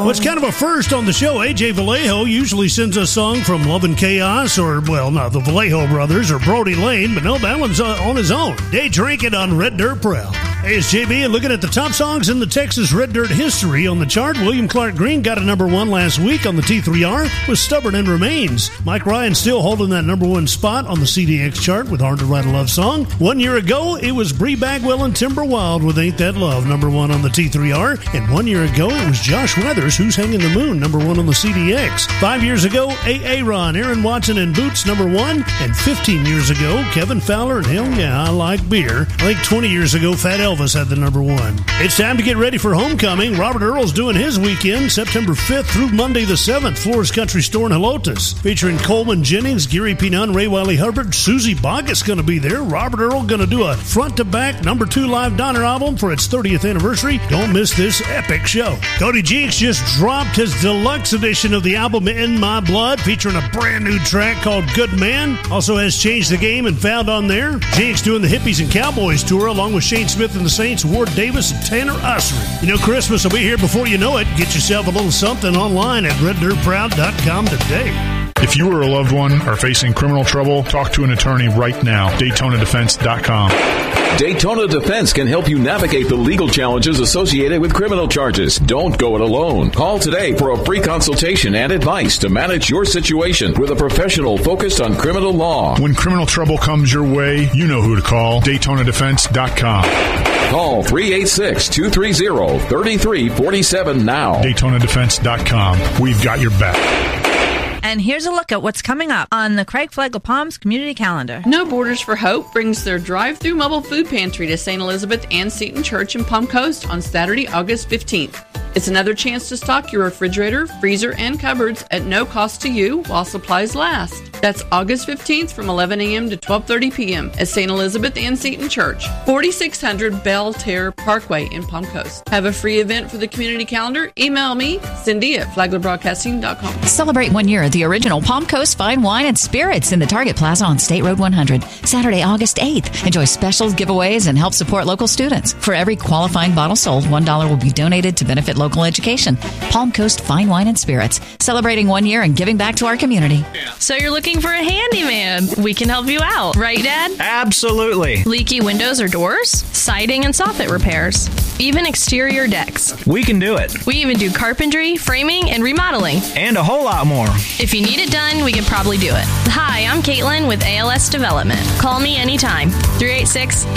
Well, it's kind of a first on the show. AJ Vallejo usually sends a song from Love and Chaos, or, well, not the Vallejo Brothers or Brody Lane, but no, that one's on his own. Day Drinking on Red Dirt Proud. Hey, it's JB, and looking at the top songs in the Texas Red Dirt history on the chart, William Clark Green got a number one last week on the T3R with Stubborn and Remains. Mike Ryan still holding that number one spot on the CDX chart with Hard to Write a Love Song. 1 year ago, it was Bree Bagwell and Timber Wild with Ain't That Love, number one on the T3R. And 1 year ago, it was Josh Weathers, Who's Hanging the Moon, number one on the CDX. 5 years ago, Aaron, Aaron Watson and Boots, number one. And 15 years ago, Kevin Fowler and Hell Yeah, I Like Beer. I think 20 years ago, Fat Elvis had the number one. It's time to get ready for homecoming. Robert Earl's doing his weekend, September 5th through Monday the 7th, Flores Country Store in Helotes. Featuring Coleman Jennings, Gary Pinon, Ray Wiley Hubbard, Susie Boggett's going to be there. Robert Earl going to do a front-to-back number 2 live Donner album for its 30th anniversary. Don't miss this epic show. Cody Jinks just dropped his deluxe edition of the album In My Blood, featuring a brand new track called Good Man. Also has Changed the Game and Found on there. Jinks doing the Hippies and Cowboys tour along with Shane Smith and the Saints, Ward Davis, and Tanner Ussery. You know, Christmas will be here before you know it. Get yourself a little something online at reddirtproud.com today. If you or a loved one are facing criminal trouble, talk to an attorney right now. DaytonaDefense.com. Daytona Defense can help you navigate the legal challenges associated with criminal charges. Don't go it alone. Call today for a free consultation and advice to manage your situation with a professional focused on criminal law. When criminal trouble comes your way, you know who to call. DaytonaDefense.com. Call 386-230-3347 now. DaytonaDefense.com. We've got your back. And here's a look at what's coming up on the Craig Flegel Palms community calendar. No Borders for Hope brings their drive-through mobile food pantry to St. Elizabeth Ann Seton Church in Palm Coast on Saturday, August 15th. It's another chance to stock your refrigerator, freezer, and cupboards at no cost to you while supplies last. That's August 15th from 11 a.m. to 12:30 p.m. at St. Elizabeth Ann Seton Church, 4600 Belle Terre Parkway in Palm Coast. Have a free event for the community calendar? Email me, Cindy at flaglerbroadcasting.com. Celebrate 1 year at the original Palm Coast Fine Wine and Spirits in the Target Plaza on State Road 100, Saturday, August 8th. Enjoy specials, giveaways, and help support local students. For every qualifying bottle sold, $1 will be donated to benefit local education. Palm Coast Fine Wine and Spirits, celebrating 1 year and giving back to our community. So you're looking for a handyman? We can help you out, right, Dad? Absolutely. Leaky windows or doors, siding and soffit repairs, even exterior decks. We can do it. We even do carpentry, framing, and remodeling. And a whole lot more. If you need it done, we can probably do it. Hi, I'm Caitlin with ALS Development. Call me anytime. 386